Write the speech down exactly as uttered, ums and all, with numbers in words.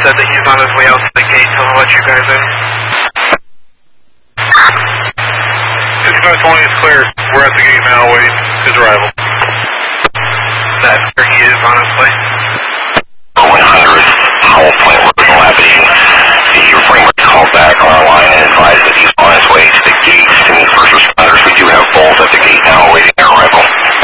said that he's on his way out to the gate, so he'll let you guys in. fifty-five twenty is clear. We're at the gate now, waiting his arrival.